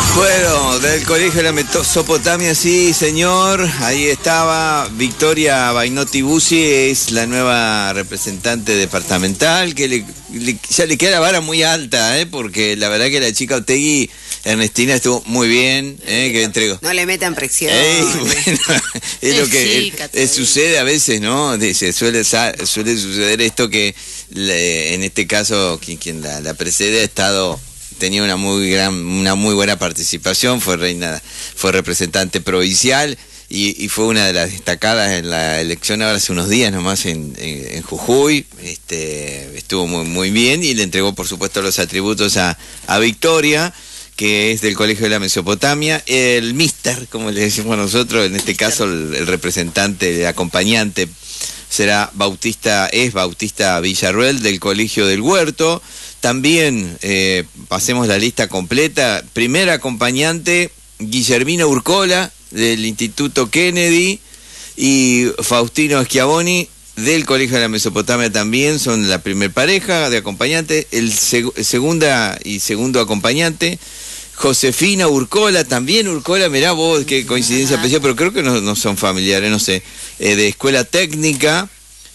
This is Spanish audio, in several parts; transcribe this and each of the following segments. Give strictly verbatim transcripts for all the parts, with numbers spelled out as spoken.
Bueno, del Colegio de la Mesopotamia, sí, señor. Ahí estaba Victoria Bainotti Bussi, es la nueva representante departamental, que le, le, ya le queda la vara muy alta, ¿eh? Porque la verdad que la chica Otegui, Ernestina, estuvo muy bien, ¿eh? Que entregó. No le metan presión. Ey, bueno, es lo que eh, eh, sucede a veces, ¿no? Dice, suele, suele suceder esto que le, en este caso quien, quien la, la precede ha estado... tenía una muy gran, una muy buena participación, fue reina, fue representante provincial y, y fue una de las destacadas en la elección ahora hace unos días nomás en, en, en Jujuy. Este, estuvo muy, muy bien y le entregó por supuesto los atributos a, a Victoria, que es del Colegio de la Mesopotamia, el mister, como le decimos nosotros, en este caso el, el representante, el acompañante será Bautista, es Bautista Villarruel del Colegio del Huerto. También, eh, pasemos la lista completa, primer acompañante, Guillermina Urcola, del Instituto Kennedy, y Faustino Schiavoni, del Colegio de la Mesopotamia también, son la primer pareja de acompañantes. El seg segunda y segundo acompañante, Josefina Urcola, también Urcola, mirá vos, qué coincidencia especial, pero creo que no, no son familiares, no sé, eh, de Escuela Técnica.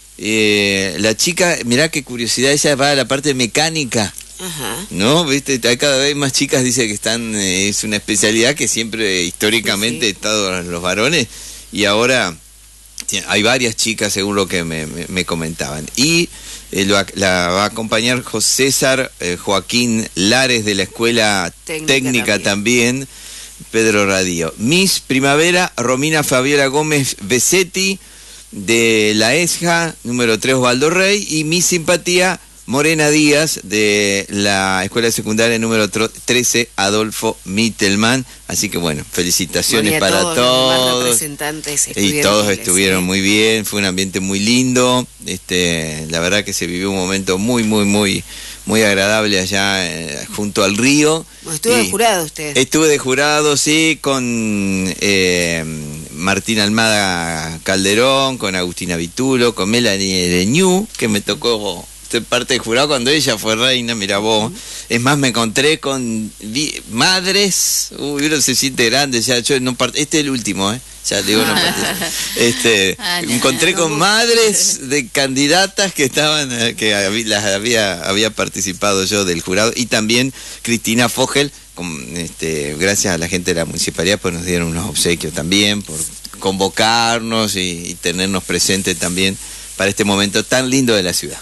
Eh, la chica, mirá qué curiosidad, ella va a la parte mecánica. Ajá. ¿No? ¿Viste? Hay cada vez más chicas, dice que están, eh, es una especialidad que siempre históricamente sí, sí. estado los varones, y ahora hay varias chicas según lo que me, me, me comentaban. Y eh, lo, la va a acompañar José César eh, Joaquín Lares de la Escuela Técnica, Técnica también. también, Pedro Radío. Miss Primavera, Romina Fabiola Gómez Besetti, de la ESJA, número tres, Osvaldo Rey, y mi simpatía, Morena Díaz, de la Escuela Secundaria número trece, Adolfo Mittelman. Así que bueno, felicitaciones para todos. todos. Representantes y todos estuvieron muy bien, fue un ambiente muy lindo. Este, la verdad que se vivió un momento muy, muy, muy, muy agradable allá eh, junto al río. Bueno, estuvo de jurado usted. Estuve de jurado, sí, con eh, Martín Almada Calderón, con Agustina Vitulo, con Melanie Leñú, que me tocó ser parte del jurado cuando ella fue reina, mira vos. Uh-huh. Es más, me encontré con vi, madres, uy, uno se siente grande, ya yo no part... este es el último, ¿eh? Ya digo, no este, ah, no, encontré no, no, con no. madres de candidatas que estaban, que había, las había, había participado yo del jurado, y también Cristina Fogel, con, este, gracias a la gente de la municipalidad, pues nos dieron unos obsequios también, por convocarnos y, y tenernos presentes también para este momento tan lindo de la ciudad.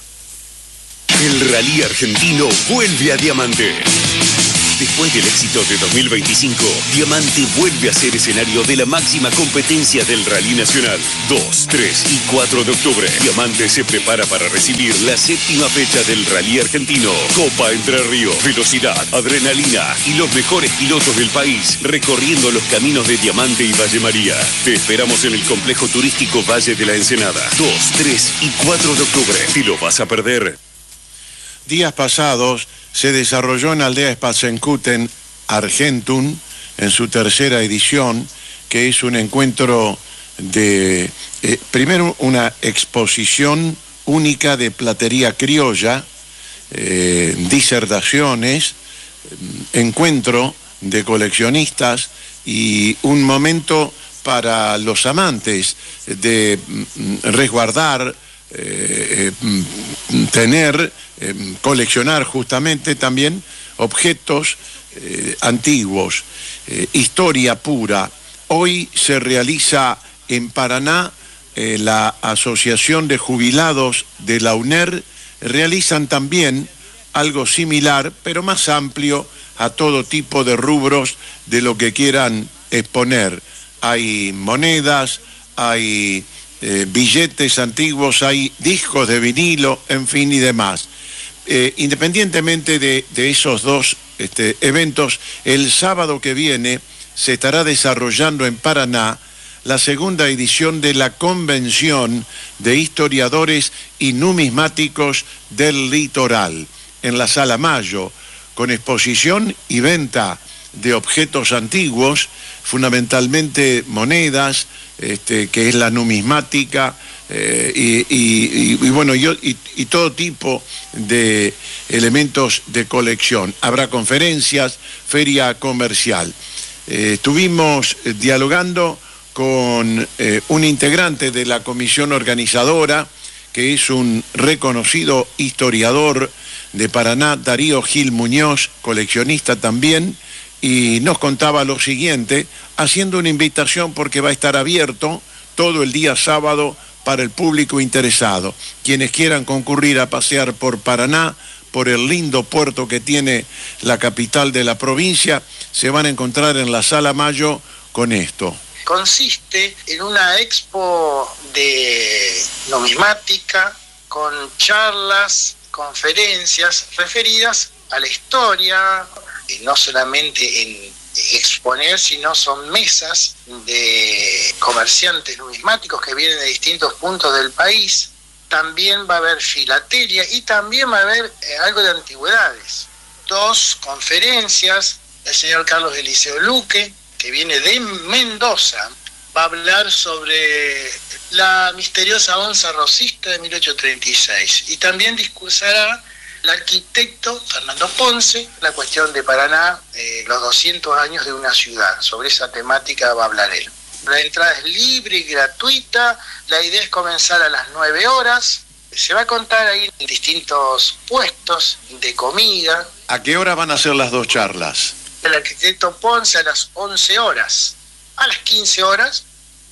El rally argentino vuelve a Diamante. Después del éxito de dos mil veinticinco, Diamante vuelve a ser escenario de la máxima competencia del Rally Nacional. dos, tres y cuatro de octubre, Diamante se prepara para recibir la séptima fecha del Rally Argentino. Copa Entre Ríos, velocidad, adrenalina y los mejores pilotos del país recorriendo los caminos de Diamante y Valle María. Te esperamos en el complejo turístico Valle de la Ensenada. dos, tres y cuatro de octubre. ¿Te lo vas a perder? Días pasados se desarrolló en Aldea Spatzenkuten Argentum, en su tercera edición, que es un encuentro de, eh, primero una exposición única de platería criolla, eh, disertaciones, encuentro de coleccionistas y un momento para los amantes de resguardar, eh, eh, tener, eh, coleccionar justamente también objetos eh, antiguos, eh, historia pura. Hoy se realiza en Paraná, eh, la Asociación de Jubilados de la U N E R, realizan también algo similar, pero más amplio a todo tipo de rubros de lo que quieran exponer. Hay monedas, hay eh, billetes antiguos, hay discos de vinilo, en fin, y demás. Eh, independientemente de, de esos dos este, eventos, el sábado que viene se estará desarrollando en Paraná la segunda edición de la Convención de Historiadores y Numismáticos del Litoral, en la Sala Mayo, con exposición y venta de objetos antiguos, fundamentalmente monedas, este, que es la numismática, eh, y, y, y, y bueno, yo, y, y todo tipo de elementos de colección. Habrá conferencias, feria comercial. Eh, estuvimos dialogando con eh, un integrante de la comisión organizadora, que es un reconocido historiador de Paraná, Darío Gil Muñoz, coleccionista también, y nos contaba lo siguiente, haciendo una invitación porque va a estar abierto todo el día sábado para el público interesado. Quienes quieran concurrir a pasear por Paraná, por el lindo puerto que tiene la capital de la provincia, se van a encontrar en la Sala Mayo con esto. Consiste en una expo de numismática con charlas, conferencias referidas a la historia, y no solamente en exponer, sino son mesas de comerciantes numismáticos que vienen de distintos puntos del país. También va a haber filatelia y también va a haber eh, algo de antigüedades. Dos conferencias, el señor Carlos Eliseo Luque, que viene de Mendoza, va a hablar sobre la misteriosa onza rosista de mil ochocientos treinta y seis. Y también discursará el arquitecto Fernando Ponce, la cuestión de Paraná, eh, los doscientos años de una ciudad. Sobre esa temática va a hablar él. La entrada es libre y gratuita, la idea es comenzar a las nueve horas. Se va a contar ahí en distintos puestos de comida. ¿A qué hora van a ser las dos charlas? El arquitecto Ponce a las once horas. A las quince horas,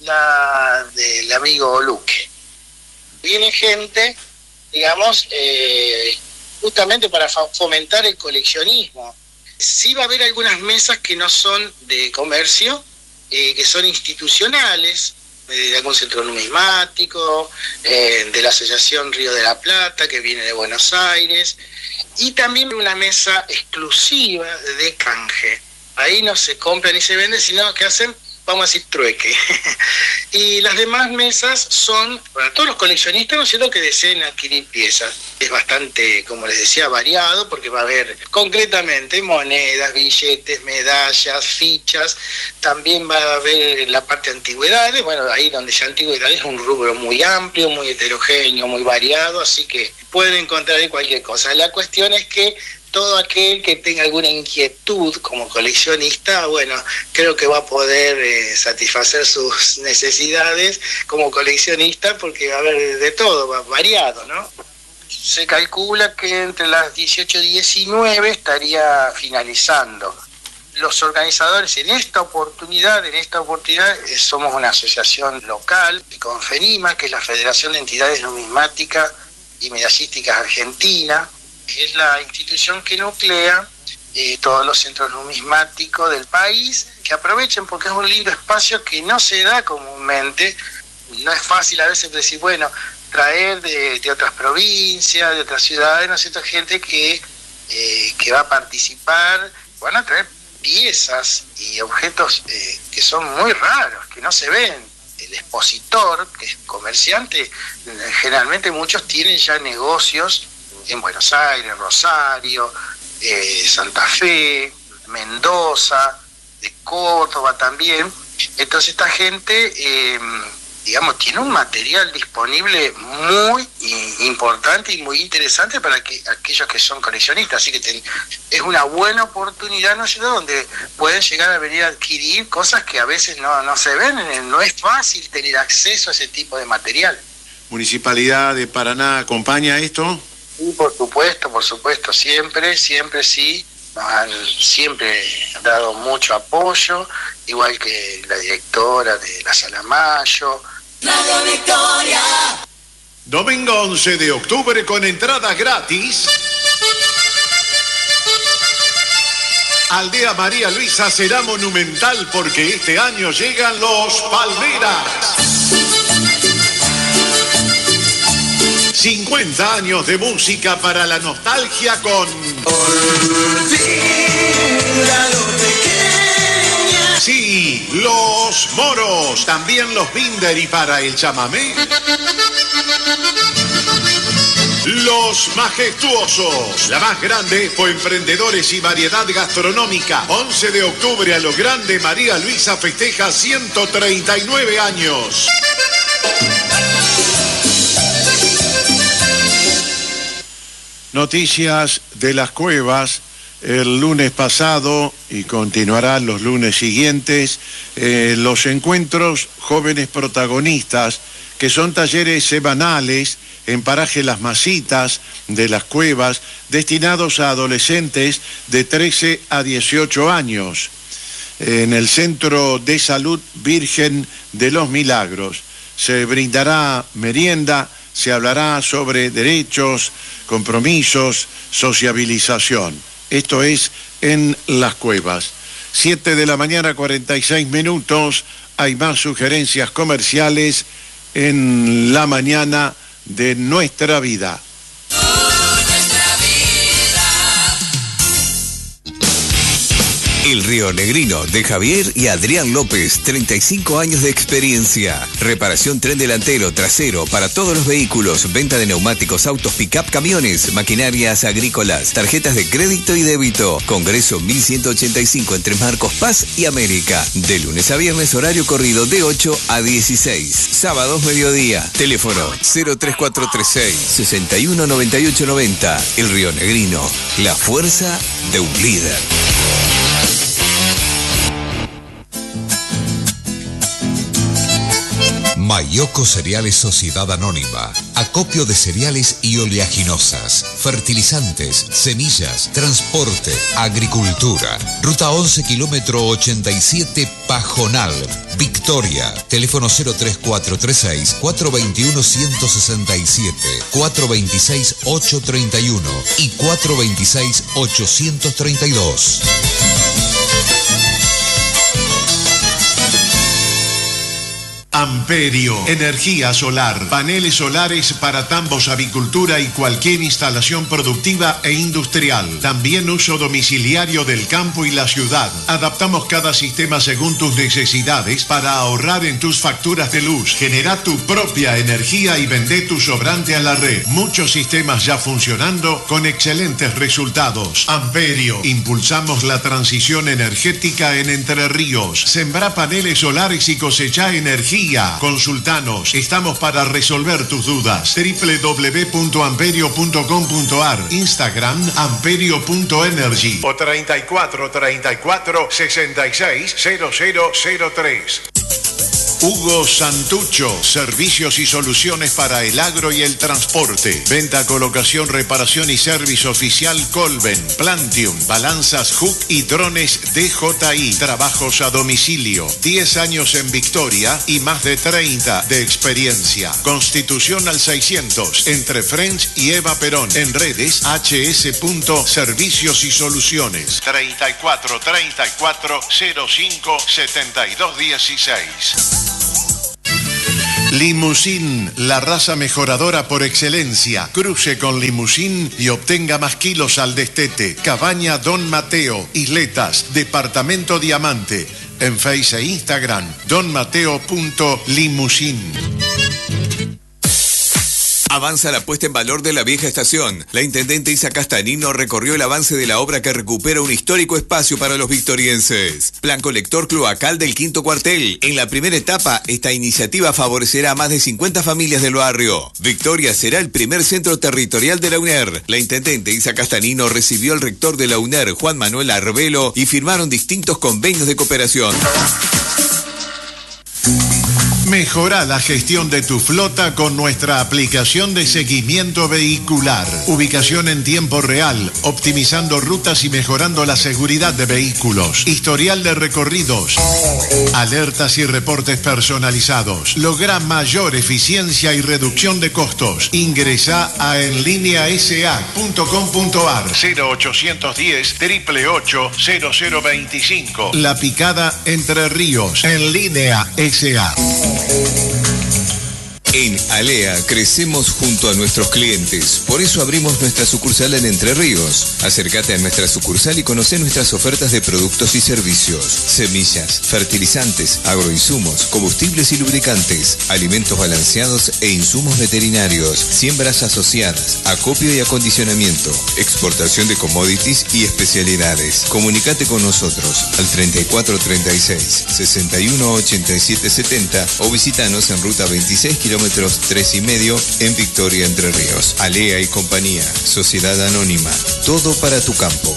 la del amigo Luque. Viene gente, digamos, eh, justamente para fomentar el coleccionismo. Sí va a haber algunas mesas que no son de comercio, eh, que son institucionales, eh, de algún centro numismático, eh, de la Asociación Río de la Plata, que viene de Buenos Aires, y también una mesa exclusiva de canje. Ahí no se compran ni se venden, sino que hacen, vamos a decir, trueque. Y las demás mesas son para todos los coleccionistas, ¿no es cierto?, que deseen adquirir piezas. Es bastante, como les decía, variado, porque va a haber concretamente monedas, billetes, medallas, fichas. También va a haber la parte de antigüedades. Bueno, ahí donde ya antigüedades es un rubro muy amplio, muy heterogéneo, muy variado, así que pueden encontrar ahí cualquier cosa. La cuestión es que todo aquel que tenga alguna inquietud como coleccionista, bueno, creo que va a poder eh, satisfacer sus necesidades como coleccionista, porque va a haber de todo, va variado, ¿no? Se calcula que entre las dieciocho y diecinueve estaría finalizando. Los organizadores en esta oportunidad, en esta oportunidad eh, somos una asociación local, Confenima, que es la Federación de Entidades Numismáticas y Medallísticas Argentina. Es la institución que nuclea eh, todos los centros numismáticos del país, que aprovechen porque es un lindo espacio que no se da comúnmente. No es fácil a veces decir, bueno, traer de, de otras provincias, de otras ciudades, ¿no es cierto?, gente que, eh, que va a participar, van a traer piezas y objetos eh, que son muy raros, que no se ven. El expositor, que es comerciante, generalmente muchos tienen ya negocios en Buenos Aires, Rosario, eh, Santa Fe, Mendoza, de Córdoba también. Entonces esta gente, eh, digamos, tiene un material disponible muy importante y muy interesante para que aquellos que son coleccionistas. Así que ten, es una buena oportunidad, ¿no es cierto?, donde pueden llegar a venir a adquirir cosas que a veces no, no se ven. No es fácil tener acceso a ese tipo de material. ¿Municipalidad de Paraná acompaña esto? Sí, por supuesto, por supuesto, siempre, siempre sí, nos han siempre dado mucho apoyo, igual que la directora de la Sala Mayo. Radio Victoria. Domingo once de octubre con entradas gratis. Aldea María Luisa será monumental porque este año llegan los Palmeras. cincuenta años de música para la nostalgia con... Sí, los moros, también los Binder, y para el chamamé... Los Majestuosos, la más grande Expo Emprendedores y Variedad Gastronómica. once de octubre a lo grande, María Luisa festeja ciento treinta y nueve años. Noticias de las cuevas. El lunes pasado, y continuará los lunes siguientes, eh, los encuentros Jóvenes Protagonistas, que son talleres semanales en paraje Las Masitas de las Cuevas, destinados a adolescentes de trece a dieciocho años, en el Centro de Salud Virgen de los Milagros. Se brindará merienda, se hablará sobre derechos, compromisos, sociabilización. Esto es en Las Cuevas. siete de la mañana, cuarenta y seis minutos. Hay más sugerencias comerciales en la mañana de Nuestra Vida. El Río Negrino, de Javier y Adrián López, treinta y cinco años de experiencia. Reparación tren delantero, trasero, para todos los vehículos. Venta de neumáticos, autos, pick-up, camiones, maquinarias agrícolas, tarjetas de crédito y débito. Congreso mil ciento ochenta y cinco entre Marcos Paz y América. De lunes a viernes, horario corrido de ocho a dieciséis. Sábados, mediodía. Teléfono cero tres cuatro tres seis, seis uno nueve ocho nueve cero. El Río Negrino, la fuerza de un líder. Mayoco Cereales Sociedad Anónima. Acopio de cereales y oleaginosas, fertilizantes, semillas, transporte, agricultura. Ruta once, kilómetro ochenta y siete, Pajonal, Victoria. Teléfono cero tres cuatro tres seis, cuatro dos uno, uno seis siete, cuatro dos seis, ocho tres uno y cuatro dos seis, ocho tres dos. Amperio, energía solar, paneles solares para tambos, avicultura y cualquier instalación productiva e industrial. También uso domiciliario del campo y la ciudad. Adaptamos cada sistema según tus necesidades para ahorrar en tus facturas de luz. Genera tu propia energía y vende tu sobrante a la red. Muchos sistemas ya funcionando con excelentes resultados. Amperio, impulsamos la transición energética en Entre Ríos. Sembra paneles solares y cosecha energía. Consultanos, estamos para resolver tus dudas. doble u doble u doble u punto amperio punto com punto a r, Instagram amperio punto energy o treinta y cuatro, treinta y cuatro, sesenta y seis, cero cero cero tres. Hugo Santucho, servicios y soluciones para el agro y el transporte. Venta, colocación, reparación y servicio oficial Colben, Plantium, balanzas Hook y drones D J I. Trabajos a domicilio. diez años en Victoria y más de treinta de experiencia. Constitución al seiscientos, entre French y Eva Perón. En redes, h s punto servicios y soluciones. treinta y cuatro, treinta y cuatro, cero cinco, setenta y dos dieciséis. Limusín, la raza mejoradora por excelencia. Cruce con Limusín y obtenga más kilos al destete. Cabaña Don Mateo, Isletas, Departamento Diamante. En Face e Instagram, donmateo punto limusín. Avanza la puesta en valor de la vieja estación. La intendente Isa Castanino recorrió el avance de la obra que recupera un histórico espacio para los victorienses. Plan colector cloacal del quinto cuartel. En la primera etapa, esta iniciativa favorecerá a más de cincuenta familias del barrio. Victoria será el primer centro territorial de la U N E R. La intendente Isa Castanino recibió al rector de la U N E R, Juan Manuel Arbelo, y firmaron distintos convenios de cooperación. Mejora la gestión de tu flota con nuestra aplicación de seguimiento vehicular. Ubicación en tiempo real, optimizando rutas y mejorando la seguridad de vehículos. Historial de recorridos. Alertas y reportes personalizados. Logra mayor eficiencia y reducción de costos. Ingresa a enlinea s a punto com punto a r cero ochocientos diez, ocho ocho ocho, cero cero veinticinco. La Picada, Entre Ríos. Enlinea S A. En Alea crecemos junto a nuestros clientes, por eso abrimos nuestra sucursal en Entre Ríos. Acércate a nuestra sucursal y conoce nuestras ofertas de productos y servicios: semillas, fertilizantes, agroinsumos, combustibles y lubricantes, alimentos balanceados e insumos veterinarios, siembras asociadas, acopio y acondicionamiento, exportación de commodities y especialidades. Comunicate con nosotros al treinta y cuatro treinta y seis, sesenta y uno ochenta y siete setenta o visítanos en ruta veintiséis, kilómetros kilómetros tres y medio en Victoria, Entre Ríos. Alea y Compañía, Sociedad Anónima, todo para tu campo.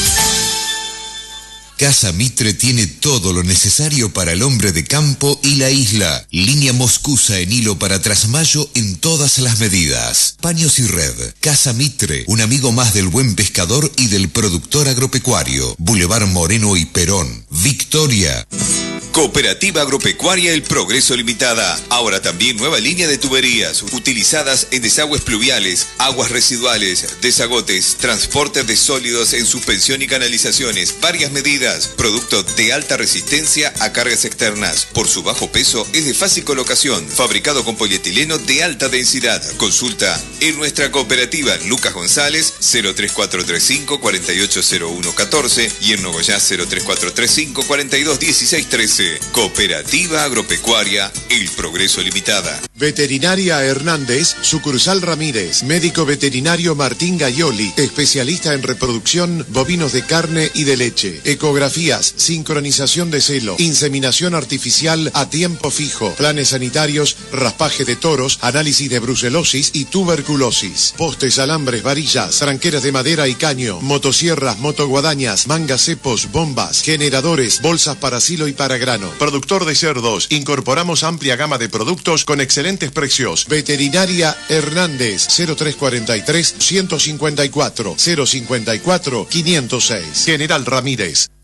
Casa Mitre tiene todo lo necesario para el hombre de campo y la isla. Línea moscusa en hilo para trasmayo en todas las medidas. Paños y red. Casa Mitre, un amigo más del buen pescador y del productor agropecuario. Boulevard Moreno y Perón, Victoria. Cooperativa Agropecuaria El Progreso Limitada. Ahora también nueva línea de tuberías utilizadas en desagües pluviales, aguas residuales, desagotes, transporte de sólidos en suspensión y canalizaciones. Varias medidas. Producto de alta resistencia a cargas externas. Por su bajo peso es de fácil colocación. Fabricado con polietileno de alta densidad. Consulta en nuestra cooperativa Lucas González cero tres cuatro tres cinco, cuatro ocho cero uno uno cuatro y en Nogoyá cero tres cuatro tres cinco, cuatro dos uno seis uno tres. Cooperativa Agropecuaria El Progreso Limitada. Veterinaria Hernández, sucursal Ramírez. Médico veterinario Martín Gaioli, especialista en reproducción bovinos de carne y de leche. Ecografías, sincronización de celo, inseminación artificial a tiempo fijo, planes sanitarios, raspaje de toros, análisis de brucelosis y tuberculosis. Postes, alambres, varillas, tranqueras de madera y caño, motosierras, motoguadañas, mangas, cepos, bombas, generadores, bolsas para silo y para grano. Productor de cerdos. Incorporamos amplia gama de productos con excelentes precios. Veterinaria Hernández cero tres cuatro tres, uno cinco cuatro, cero cinco cuatro, quinientos seis. General Ramírez.